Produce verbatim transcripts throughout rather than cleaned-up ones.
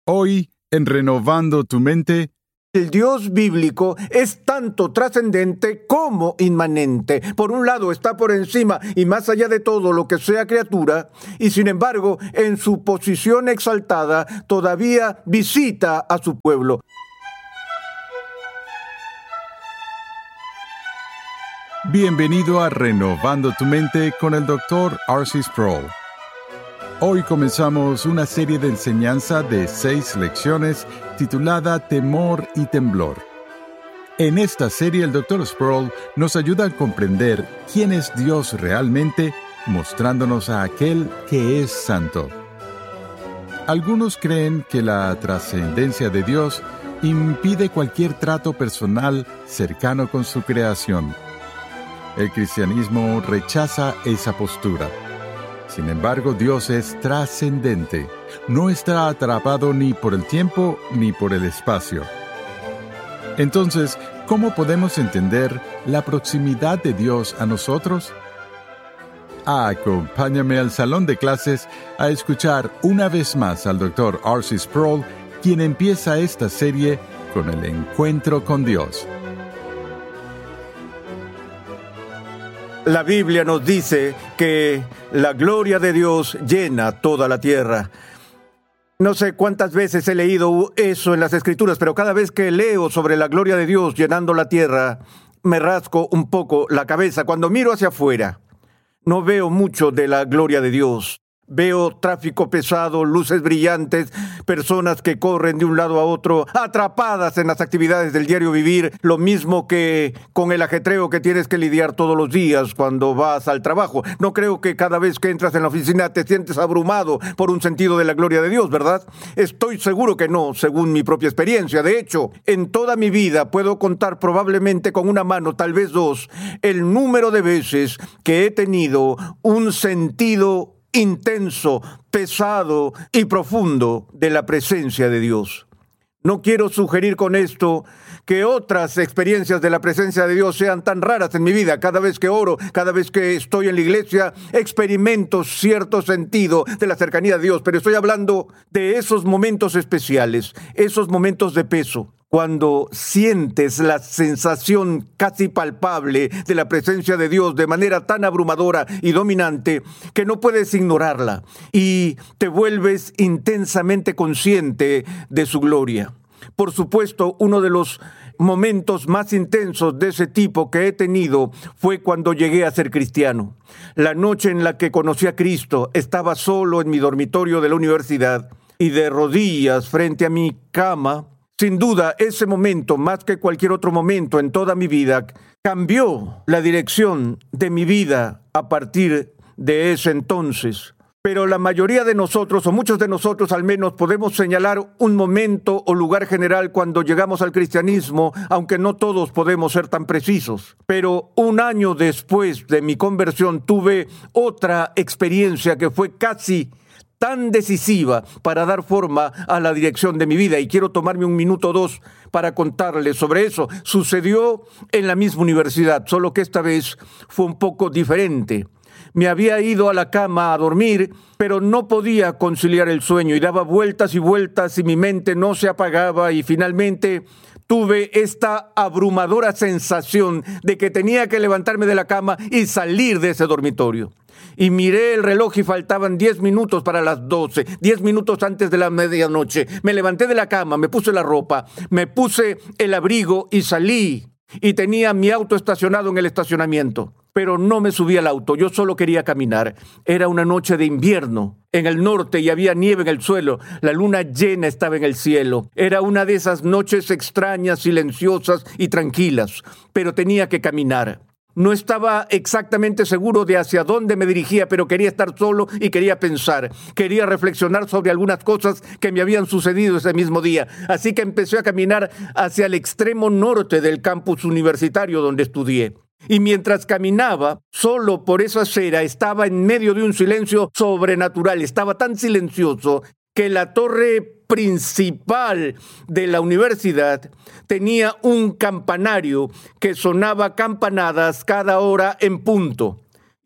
Hoy, en Renovando tu Mente, el Dios bíblico es tanto trascendente como inmanente. Por un lado, está por encima y más allá de todo lo que sea criatura, y sin embargo, en su posición exaltada, todavía visita a su pueblo. bienvenido a Renovando tu Mente con el doctor R C Sproul. Hoy comenzamos una serie de enseñanza de seis lecciones titulada Temor y Temblor. En esta serie el doctor Sproul nos ayuda a comprender quién es Dios realmente, mostrándonos a aquel que es santo. Algunos creen que la trascendencia de Dios impide cualquier trato personal cercano con su creación. El cristianismo rechaza esa postura. Sin embargo, Dios es trascendente. No está atrapado ni por el tiempo ni por el espacio. Entonces, ¿cómo podemos entender la proximidad de Dios a nosotros? Acompáñame al salón de clases a escuchar una vez más al doctor R C Sproul, quien empieza esta serie con el encuentro con Dios. La Biblia nos dice que la gloria de Dios llena toda la tierra. No sé cuántas veces he leído eso en las Escrituras, pero cada vez que leo sobre la gloria de Dios llenando la tierra, me rasco un poco la cabeza. Cuando miro hacia afuera, no veo mucho de la gloria de Dios. Veo tráfico pesado, luces brillantes, personas que corren de un lado a otro, atrapadas en las actividades del diario vivir, lo mismo que con el ajetreo que tienes que lidiar todos los días cuando vas al trabajo. No creo que cada vez que entras en la oficina te sientes abrumado por un sentido de la gloria de Dios, ¿verdad? Estoy seguro que no, según mi propia experiencia. De hecho, en toda mi vida puedo contar probablemente con una mano, tal vez dos, el número de veces que he tenido un sentido intenso, pesado y profundo de la presencia de Dios. No quiero sugerir con esto que otras experiencias de la presencia de Dios sean tan raras en mi vida. Cada vez que oro, cada vez que estoy en la iglesia, experimento cierto sentido de la cercanía de Dios, pero estoy hablando de esos momentos especiales, esos momentos de peso. Cuando sientes la sensación casi palpable de la presencia de Dios de manera tan abrumadora y dominante que no puedes ignorarla y te vuelves intensamente consciente de su gloria. Por supuesto, uno de los momentos más intensos de ese tipo que he tenido fue cuando llegué a ser cristiano. La noche en la que conocí a Cristo, estaba solo en mi dormitorio de la universidad y de rodillas frente a mi cama. Sin duda, ese momento, más que cualquier otro momento en toda mi vida, cambió la dirección de mi vida a partir de ese entonces. Pero la mayoría de nosotros, o muchos de nosotros al menos, podemos señalar un momento o lugar general cuando llegamos al cristianismo, aunque no todos podemos ser tan precisos. Pero un año después de mi conversión tuve otra experiencia que fue casi tan decisiva para dar forma a la dirección de mi vida, y quiero tomarme un minuto o dos para contarles sobre eso. Sucedió en la misma universidad, solo que esta vez fue un poco diferente. Me había ido a la cama a dormir, pero no podía conciliar el sueño y daba vueltas y vueltas y mi mente no se apagaba, y finalmente tuve esta abrumadora sensación de que tenía que levantarme de la cama y salir de ese dormitorio. Y miré el reloj y faltaban diez minutos para las doce, diez minutos antes de la medianoche. Me levanté de la cama, me puse la ropa, me puse el abrigo y salí. Y tenía mi auto estacionado en el estacionamiento. Pero no me subí al auto, yo solo quería caminar. Era una noche de invierno en el norte y había nieve en el suelo. La luna llena estaba en el cielo. Era una de esas noches extrañas, silenciosas y tranquilas. Pero tenía que caminar. No estaba exactamente seguro de hacia dónde me dirigía, pero quería estar solo y quería pensar. Quería reflexionar sobre algunas cosas que me habían sucedido ese mismo día. Así que empecé a caminar hacia el extremo norte del campus universitario donde estudié. Y mientras caminaba, solo por esa acera, estaba en medio de un silencio sobrenatural. Estaba tan silencioso que la torre principal de la universidad tenía un campanario que sonaba campanadas cada hora en punto.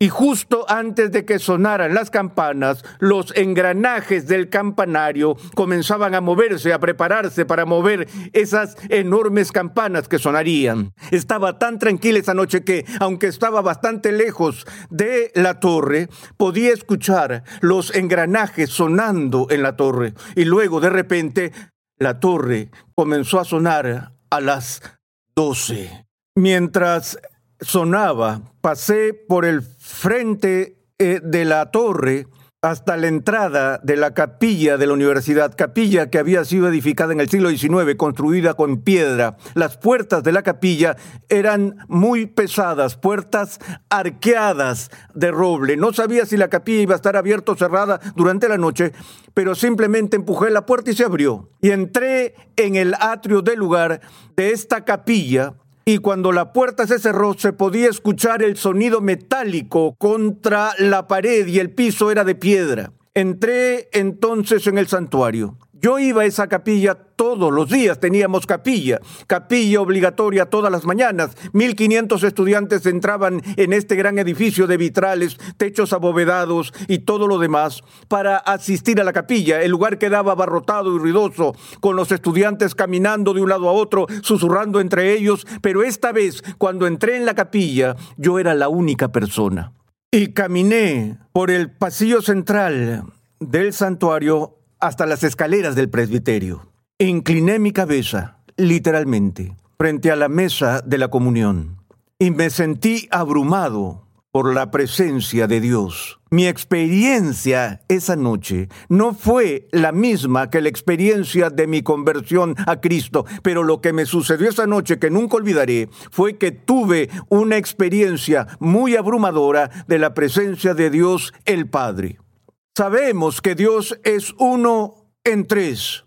Y justo antes de que sonaran las campanas, los engranajes del campanario comenzaban a moverse, a prepararse para mover esas enormes campanas que sonarían. Estaba tan tranquila esa noche que, aunque estaba bastante lejos de la torre, podía escuchar los engranajes sonando en la torre. Y luego, de repente, la torre comenzó a sonar a las doce. Mientras sonaba, pasé por el frente eh, de la torre hasta la entrada de la capilla de la universidad, capilla que había sido edificada en el siglo diecinueve, construida con piedra. Las puertas de la capilla eran muy pesadas, puertas arqueadas de roble. No sabía si la capilla iba a estar abierta o cerrada durante la noche, pero simplemente empujé la puerta y se abrió. Y entré en el atrio del lugar de esta capilla. Y cuando la puerta se cerró, se podía escuchar el sonido metálico contra la pared y el piso era de piedra. Entré entonces en el santuario. Yo iba a esa capilla todos los días, teníamos capilla, capilla obligatoria todas las mañanas. mil quinientos estudiantes entraban en este gran edificio de vitrales, techos abovedados y todo lo demás para asistir a la capilla. El lugar quedaba abarrotado y ruidoso, con los estudiantes caminando de un lado a otro, susurrando entre ellos, pero esta vez, cuando entré en la capilla, yo era la única persona. Y caminé por el pasillo central del santuario hasta las escaleras del presbiterio. Incliné mi cabeza, literalmente, frente a la mesa de la comunión y me sentí abrumado por la presencia de Dios. Mi experiencia esa noche no fue la misma que la experiencia de mi conversión a Cristo, pero lo que me sucedió esa noche que nunca olvidaré fue que tuve una experiencia muy abrumadora de la presencia de Dios el Padre. Sabemos que Dios es uno en tres,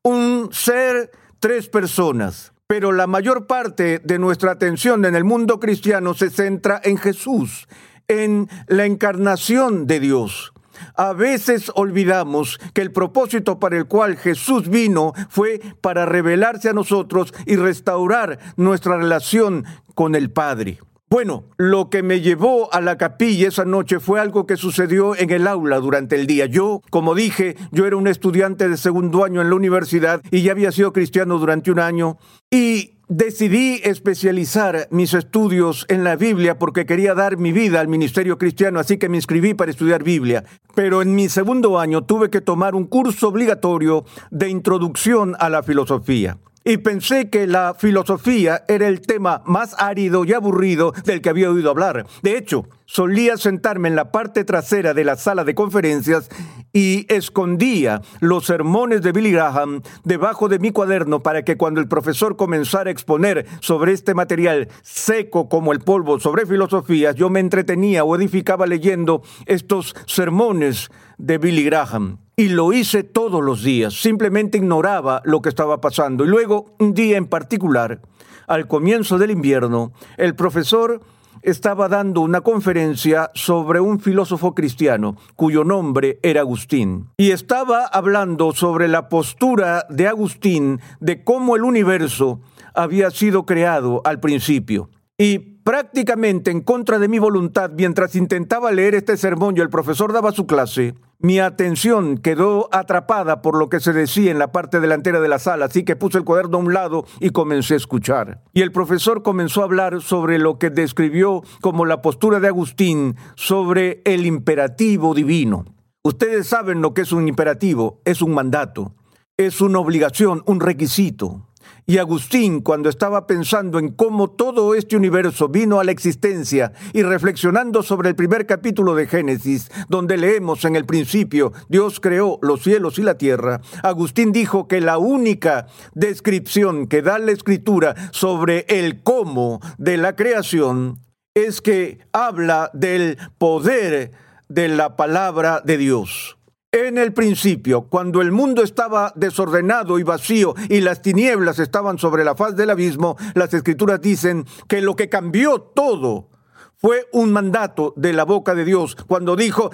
un ser, tres personas, pero la mayor parte de nuestra atención en el mundo cristiano se centra en Jesús, en la encarnación de Dios. A veces olvidamos que el propósito para el cual Jesús vino fue para revelarse a nosotros y restaurar nuestra relación con el Padre. Bueno, lo que me llevó a la capilla esa noche fue algo que sucedió en el aula durante el día. Yo, como dije, yo era un estudiante de segundo año en la universidad y ya había sido cristiano durante un año y decidí especializar mis estudios en la Biblia porque quería dar mi vida al ministerio cristiano, así que me inscribí para estudiar Biblia. Pero en mi segundo año tuve que tomar un curso obligatorio de introducción a la filosofía. Y pensé que la filosofía era el tema más árido y aburrido del que había oído hablar. De hecho, solía sentarme en la parte trasera de la sala de conferencias y escondía los sermones de Billy Graham debajo de mi cuaderno para que cuando el profesor comenzara a exponer sobre este material seco como el polvo sobre filosofía, yo me entretenía o edificaba leyendo estos sermones de Billy Graham. Y lo hice todos los días, simplemente ignoraba lo que estaba pasando. Y luego, un día en particular, al comienzo del invierno, el profesor estaba dando una conferencia sobre un filósofo cristiano cuyo nombre era Agustín. Y estaba hablando sobre la postura de Agustín de cómo el universo había sido creado al principio. Y prácticamente en contra de mi voluntad, mientras intentaba leer este sermón y el profesor daba su clase, mi atención quedó atrapada por lo que se decía en la parte delantera de la sala, así que puse el cuaderno a un lado y comencé a escuchar. Y el profesor comenzó a hablar sobre lo que describió como la postura de Agustín sobre el imperativo divino. Ustedes saben lo que es un imperativo, es un mandato, es una obligación, un requisito. Y Agustín, cuando estaba pensando en cómo todo este universo vino a la existencia y reflexionando sobre el primer capítulo de Génesis, donde leemos en el principio, Dios creó los cielos y la tierra, Agustín dijo que la única descripción que da la Escritura sobre el cómo de la creación es que habla del poder de la palabra de Dios. En el principio, cuando el mundo estaba desordenado y vacío y las tinieblas estaban sobre la faz del abismo, las Escrituras dicen que lo que cambió todo fue un mandato de la boca de Dios cuando dijo,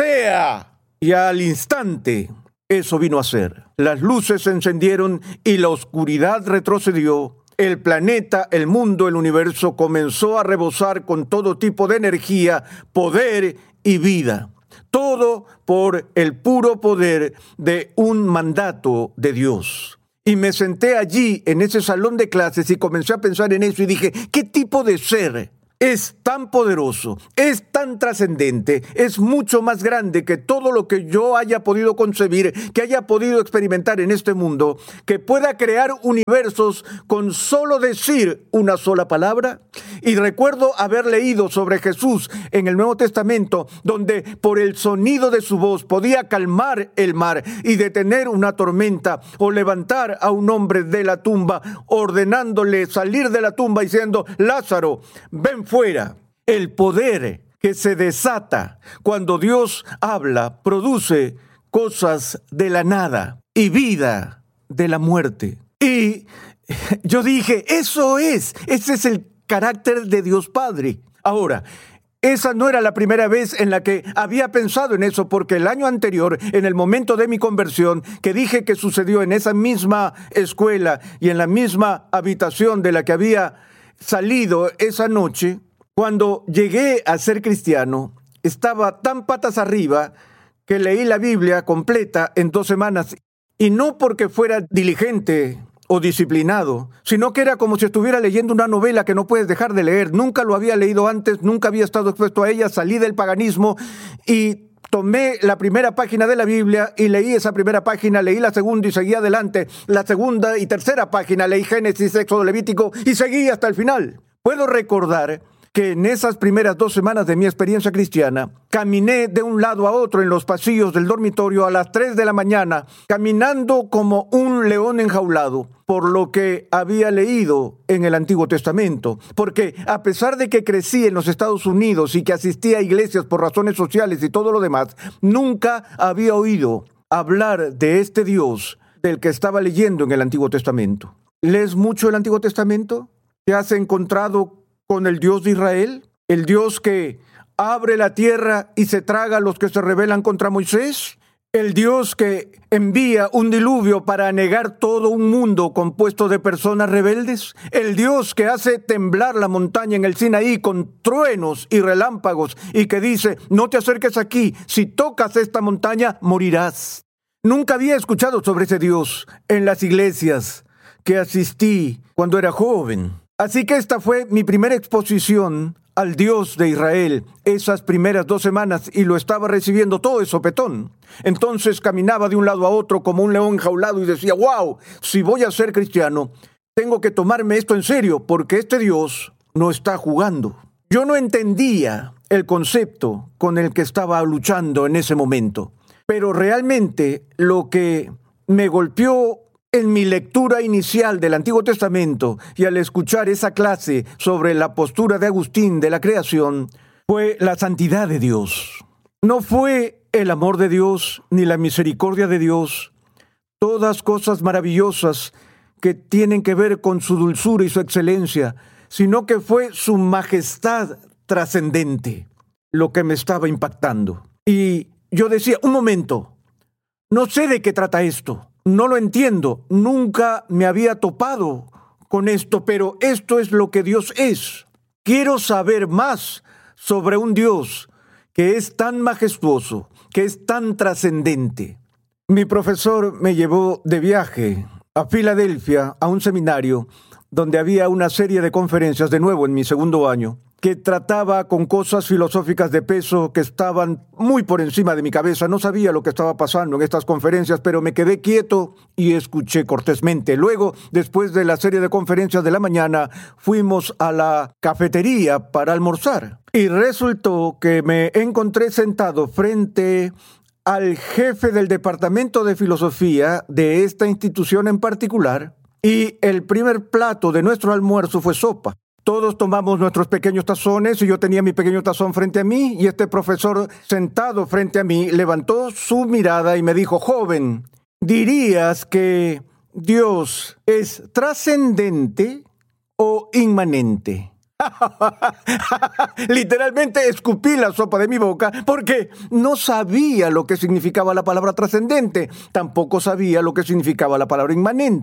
¡sea! Y al instante, eso vino a ser. Las luces se encendieron y la oscuridad retrocedió el planeta, el mundo, el universo comenzó a rebosar con todo tipo de energía, poder y vida. Todo por el puro poder de un mandato de Dios. Y me senté allí en ese salón de clases y comencé a pensar en eso y dije, ¿qué tipo de ser es tan poderoso, es tan trascendente, es mucho más grande que todo lo que yo haya podido concebir, que haya podido experimentar en este mundo, que pueda crear universos con solo decir una sola palabra? Y recuerdo haber leído sobre Jesús en el Nuevo Testamento, donde por el sonido de su voz podía calmar el mar y detener una tormenta, o levantar a un hombre de la tumba, ordenándole salir de la tumba diciendo, Lázaro, ven fuera. El poder que se desata cuando Dios habla produce cosas de la nada y vida de la muerte. Y yo dije, eso es, ese es el carácter de Dios Padre. Ahora, esa no era la primera vez en la que había pensado en eso, porque el año anterior, en el momento de mi conversión, que dije que sucedió en esa misma escuela y en la misma habitación de la que había salido esa noche, cuando llegué a ser cristiano, estaba tan patas arriba que leí la Biblia completa en dos semanas. Y no porque fuera diligente o disciplinado, sino que era como si estuviera leyendo una novela que no puedes dejar de leer. Nunca lo había leído antes, nunca había estado expuesto a ella, salí del paganismo y tomé la primera página de la Biblia y leí esa primera página, leí la segunda y seguí adelante. La segunda y tercera página leí Génesis, Éxodo, Levítico y seguí hasta el final. Puedo recordar que en esas primeras dos semanas de mi experiencia cristiana, caminé de un lado a otro en los pasillos del dormitorio a las tres de la mañana, caminando como un león enjaulado, por lo que había leído en el Antiguo Testamento. Porque a pesar de que crecí en los Estados Unidos y que asistí a iglesias por razones sociales y todo lo demás, nunca había oído hablar de este Dios del que estaba leyendo en el Antiguo Testamento. ¿Lees mucho el Antiguo Testamento? ¿Te has encontrado con el Dios de Israel? ¿El Dios que abre la tierra y se traga a los que se rebelan contra Moisés? ¿El Dios que envía un diluvio para anegar todo un mundo compuesto de personas rebeldes? ¿El Dios que hace temblar la montaña en el Sinaí con truenos y relámpagos y que dice, no te acerques aquí, si tocas esta montaña morirás? Nunca había escuchado sobre ese Dios en las iglesias que asistí cuando era joven. Así que esta fue mi primera exposición al Dios de Israel, esas primeras dos semanas, y lo estaba recibiendo todo de sopetón. Entonces caminaba de un lado a otro como un león enjaulado y decía, wow, si voy a ser cristiano, tengo que tomarme esto en serio, porque este Dios no está jugando. Yo no entendía el concepto con el que estaba luchando en ese momento, pero realmente lo que me golpeó en mi lectura inicial del Antiguo Testamento y al escuchar esa clase sobre la postura de Agustín de la creación, fue la santidad de Dios. No fue el amor de Dios ni la misericordia de Dios, todas cosas maravillosas que tienen que ver con su dulzura y su excelencia, sino que fue su majestad trascendente lo que me estaba impactando. Y yo decía, un momento, no sé de qué trata esto. No lo entiendo, nunca me había topado con esto, pero esto es lo que Dios es. Quiero saber más sobre un Dios que es tan majestuoso, que es tan trascendente. Mi profesor me llevó de viaje a Filadelfia, a un seminario, donde había una serie de conferencias, de nuevo en mi segundo año, que trataba con cosas filosóficas de peso que estaban muy por encima de mi cabeza. No sabía lo que estaba pasando en estas conferencias, pero me quedé quieto y escuché cortésmente. Luego, después de la serie de conferencias de la mañana, fuimos a la cafetería para almorzar. Y resultó que me encontré sentado frente al jefe del departamento de filosofía de esta institución en particular, y el primer plato de nuestro almuerzo fue sopa. Todos tomamos nuestros pequeños tazones y yo tenía mi pequeño tazón frente a mí y este profesor sentado frente a mí levantó su mirada y me dijo, joven, ¿dirías que Dios es trascendente o inmanente? Literalmente escupí la sopa de mi boca porque no sabía lo que significaba la palabra trascendente, tampoco sabía lo que significaba la palabra inmanente.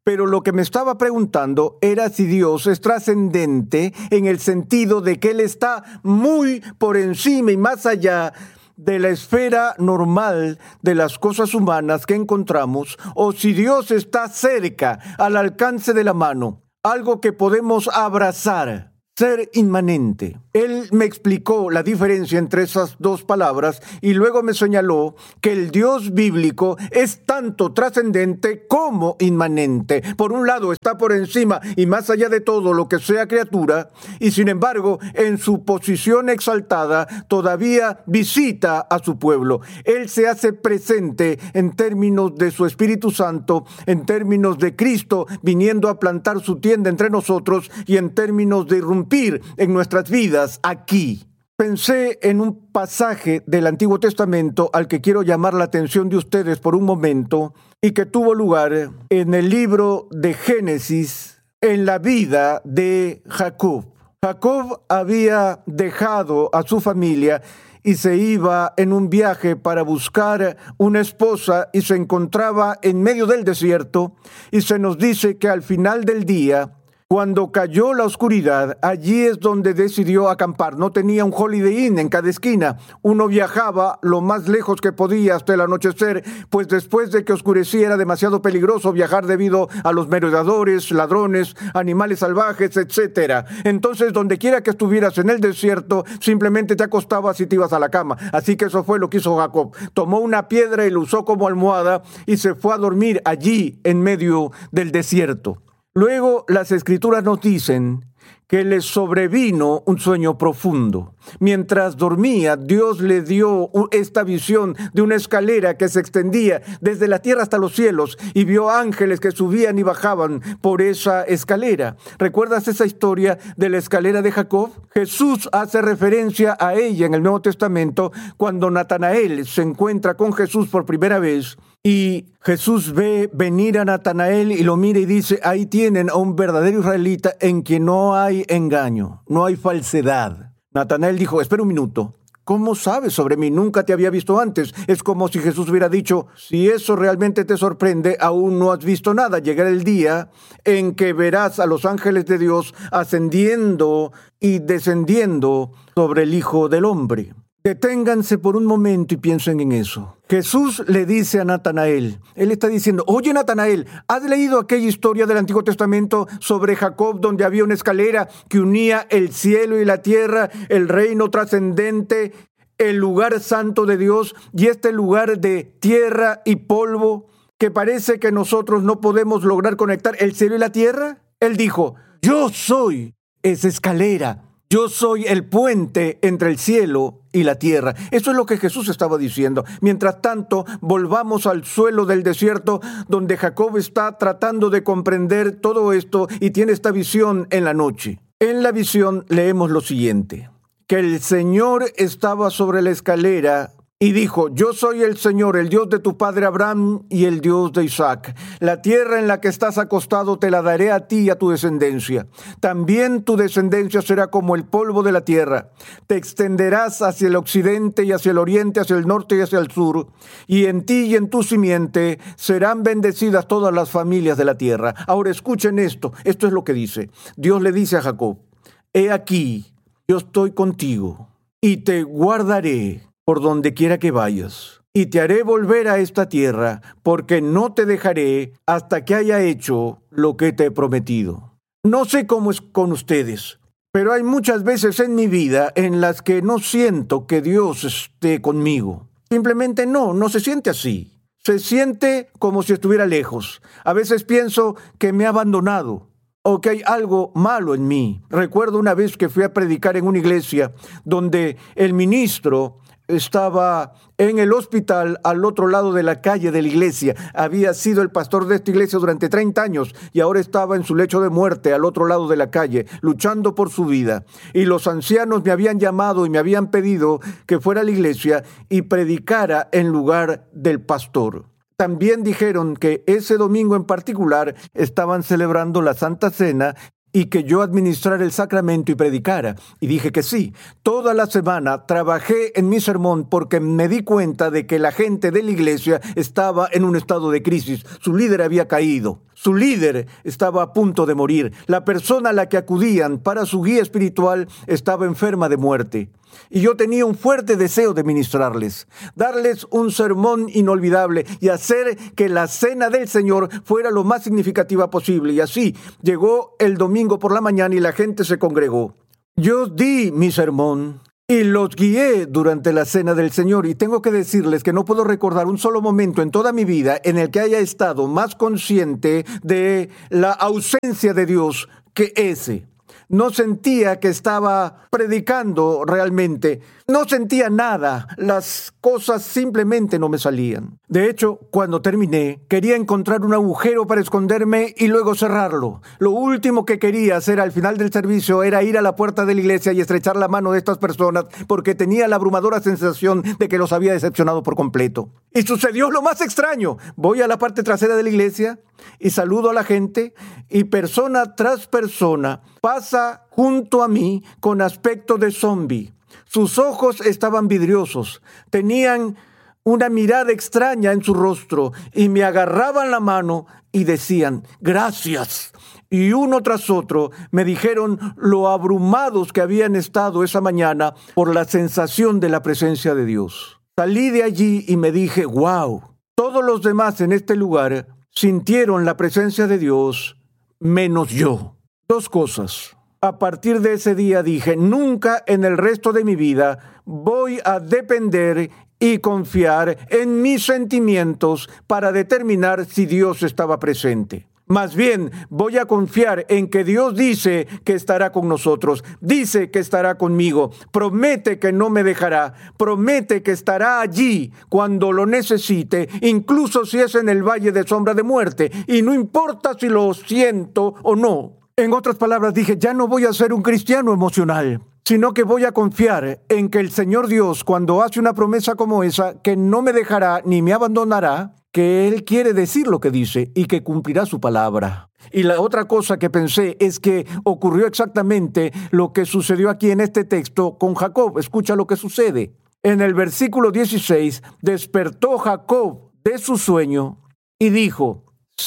Pero lo que me estaba preguntando era si Dios es trascendente en el sentido de que Él está muy por encima y más allá de la esfera normal de las cosas humanas que encontramos, o si Dios está cerca, al alcance de la mano, algo que podemos abrazar. Ser inmanente. Él me explicó la diferencia entre esas dos palabras y luego me señaló que el Dios bíblico es tanto trascendente como inmanente. Por un lado está por encima y más allá de todo lo que sea criatura, y sin embargo en su posición exaltada todavía visita a su pueblo. Él se hace presente en términos de su Espíritu Santo, en términos de Cristo viniendo a plantar su tienda entre nosotros y en términos de irrumpir en nuestras vidas aquí. Pensé en un pasaje del Antiguo Testamento al que quiero llamar la atención de ustedes por un momento y que tuvo lugar en el libro de Génesis, en la vida de Jacob. Jacob había dejado a su familia y se iba en un viaje para buscar una esposa y se encontraba en medio del desierto y se nos dice que al final del día, cuando cayó la oscuridad, allí es donde decidió acampar. No tenía un Holiday Inn en cada esquina. Uno viajaba lo más lejos que podía hasta el anochecer, pues después de que oscurecía era demasiado peligroso viajar debido a los merodeadores, ladrones, animales salvajes, etcétera. Entonces, donde quiera que estuvieras en el desierto, simplemente te acostabas y te ibas a la cama. Así que eso fue lo que hizo Jacob. Tomó una piedra y la usó como almohada y se fue a dormir allí en medio del desierto. Luego las Escrituras nos dicen que le sobrevino un sueño profundo. Mientras dormía, Dios le dio esta visión de una escalera que se extendía desde la tierra hasta los cielos y vio ángeles que subían y bajaban por esa escalera. ¿Recuerdas esa historia de la escalera de Jacob? Jesús hace referencia a ella en el Nuevo Testamento cuando Natanael se encuentra con Jesús por primera vez. Y Jesús ve venir a Natanael y lo mira y dice, ahí tienen a un verdadero israelita en quien no hay engaño, no hay falsedad. Natanael dijo, espera un minuto, ¿cómo sabes sobre mí? Nunca te había visto antes. Es como si Jesús hubiera dicho, si eso realmente te sorprende, aún no has visto nada. Llegará el día en que verás a los ángeles de Dios ascendiendo y descendiendo sobre el Hijo del Hombre. Deténganse por un momento y piensen en eso. Jesús le dice a Natanael, él está diciendo, oye Natanael, ¿has leído aquella historia del Antiguo Testamento sobre Jacob donde había una escalera que unía el cielo y la tierra, el reino trascendente, el lugar santo de Dios y este lugar de tierra y polvo que parece que nosotros no podemos lograr conectar el cielo y la tierra? Él dijo, yo soy esa escalera. Yo soy el puente entre el cielo y la tierra. Eso es lo que Jesús estaba diciendo. Mientras tanto, volvamos al suelo del desierto donde Jacob está tratando de comprender todo esto y tiene esta visión en la noche. En la visión leemos lo siguiente, que el Señor estaba sobre la escalera y dijo, yo soy el Señor, el Dios de tu padre Abraham y el Dios de Isaac. La tierra en la que estás acostado te la daré a ti y a tu descendencia. También tu descendencia será como el polvo de la tierra. Te extenderás hacia el occidente y hacia el oriente, hacia el norte y hacia el sur. Y en ti y en tu simiente serán bendecidas todas las familias de la tierra. Ahora escuchen esto, esto es lo que dice. Dios le dice a Jacob, he aquí, yo estoy contigo y te guardaré por donde quiera que vayas, y te haré volver a esta tierra, porque no te dejaré hasta que haya hecho lo que te he prometido. No sé cómo es con ustedes, pero hay muchas veces en mi vida en las que no siento que Dios esté conmigo. Simplemente no, no se siente así. Se siente como si estuviera lejos. A veces pienso que me ha abandonado o que hay algo malo en mí. Recuerdo una vez que fui a predicar en una iglesia donde el ministro estaba en el hospital al otro lado de la calle de la iglesia. Había sido el pastor de esta iglesia durante treinta años y ahora estaba en su lecho de muerte al otro lado de la calle, luchando por su vida. Y los ancianos me habían llamado y me habían pedido que fuera a la iglesia y predicara en lugar del pastor. También dijeron que ese domingo en particular estaban celebrando la Santa Cena y que yo administrara el sacramento y predicara. Y dije que sí. Toda la semana trabajé en mi sermón porque me di cuenta de que la gente de la iglesia estaba en un estado de crisis. Su líder había caído. Su líder estaba a punto de morir. La persona a la que acudían para su guía espiritual estaba enferma de muerte. Y yo tenía un fuerte deseo de ministrarles, darles un sermón inolvidable y hacer que la cena del Señor fuera lo más significativa posible. Y así llegó el domingo por la mañana y la gente se congregó. Yo di mi sermón y los guié durante la cena del Señor. Y tengo que decirles que no puedo recordar un solo momento en toda mi vida en el que haya estado más consciente de la ausencia de Dios que ese. No sentía que estaba predicando realmente. No sentía nada. Las cosas simplemente no me salían. De hecho, cuando terminé, quería encontrar un agujero para esconderme y luego cerrarlo. Lo último que quería hacer al final del servicio era ir a la puerta de la iglesia y estrechar la mano de estas personas porque tenía la abrumadora sensación de que los había decepcionado por completo. Y sucedió lo más extraño. Voy a la parte trasera de la iglesia y saludo a la gente y persona tras persona pasa junto a mí con aspecto de zombi. Sus ojos estaban vidriosos, tenían una mirada extraña en su rostro y me agarraban la mano y decían, gracias. Y uno tras otro me dijeron lo abrumados que habían estado esa mañana por la sensación de la presencia de Dios. Salí de allí y me dije, wow, todos los demás en este lugar sintieron la presencia de Dios, menos yo. Dos cosas. A partir de ese día dije, nunca en el resto de mi vida voy a depender y confiar en mis sentimientos para determinar si Dios estaba presente. Más bien, voy a confiar en que Dios dice que estará con nosotros, dice que estará conmigo, promete que no me dejará, promete que estará allí cuando lo necesite, incluso si es en el valle de sombra de muerte, y no importa si lo siento o no. En otras palabras, dije, ya no voy a ser un cristiano emocional, sino que voy a confiar en que el Señor Dios, cuando hace una promesa como esa, que no me dejará ni me abandonará, que Él quiere decir lo que dice y que cumplirá su palabra. Y la otra cosa que pensé es que ocurrió exactamente lo que sucedió aquí en este texto con Jacob. Escucha lo que sucede. En el versículo dieciséis, despertó Jacob de su sueño y dijo,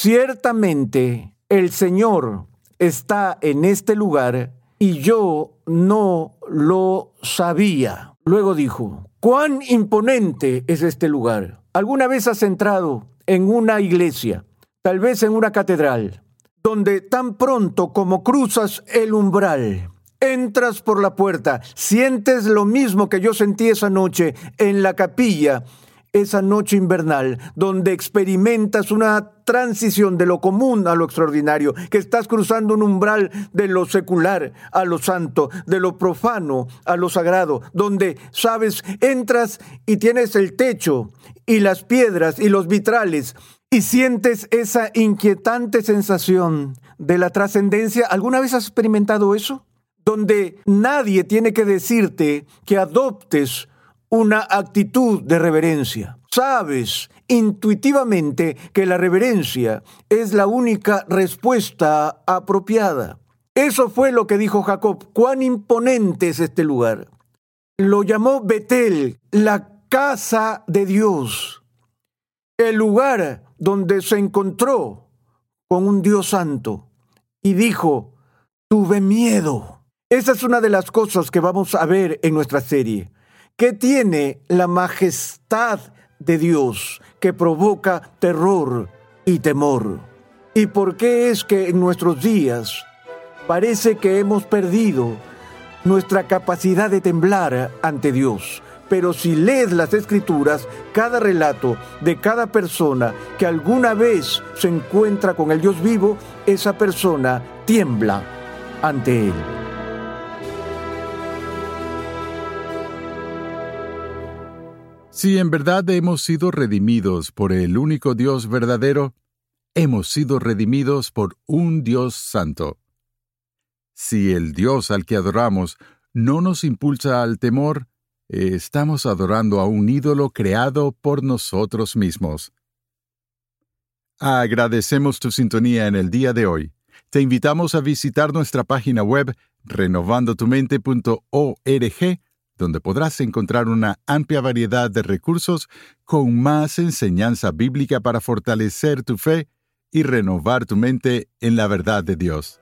ciertamente el Señor está en este lugar y yo no lo sabía. Luego dijo, ¿cuán imponente es este lugar? ¿Alguna vez has entrado en una iglesia, tal vez en una catedral, donde tan pronto como cruzas el umbral, entras por la puerta, sientes lo mismo que yo sentí esa noche en la capilla, esa noche invernal, donde experimentas una transición de lo común a lo extraordinario, que estás cruzando un umbral de lo secular a lo santo, de lo profano a lo sagrado, donde, sabes, entras y tienes el techo y las piedras y los vitrales y sientes esa inquietante sensación de la trascendencia. ¿Alguna vez has experimentado eso? Donde nadie tiene que decirte que adoptes una actitud de reverencia. Sabes intuitivamente que la reverencia es la única respuesta apropiada. Eso fue lo que dijo Jacob. ¿Cuán imponente es este lugar? Lo llamó Betel, la casa de Dios, el lugar donde se encontró con un Dios santo y dijo, tuve miedo. Esa es una de las cosas que vamos a ver en nuestra serie. ¿Qué tiene la majestad de Dios que provoca terror y temor? ¿Y por qué es que en nuestros días parece que hemos perdido nuestra capacidad de temblar ante Dios? Pero si lees las Escrituras, cada relato de cada persona que alguna vez se encuentra con el Dios vivo, esa persona tiembla ante Él. Si en verdad hemos sido redimidos por el único Dios verdadero, hemos sido redimidos por un Dios santo. Si el Dios al que adoramos no nos impulsa al temor, estamos adorando a un ídolo creado por nosotros mismos. Agradecemos tu sintonía en el día de hoy. te invitamos a visitar nuestra página web renovando tu mente punto org, donde podrás encontrar una amplia variedad de recursos con más enseñanza bíblica para fortalecer tu fe y renovar tu mente en la verdad de Dios.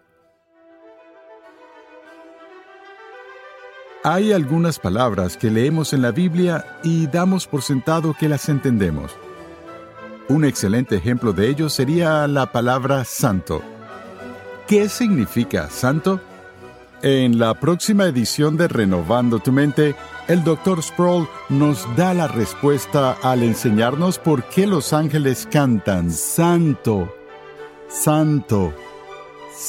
Hay algunas palabras que leemos en la Biblia y damos por sentado que las entendemos. Un excelente ejemplo de ello sería la palabra santo. ¿Qué significa santo? En la próxima edición de Renovando tu Mente, el doctor Sproul nos da la respuesta al enseñarnos por qué los ángeles cantan Santo, Santo,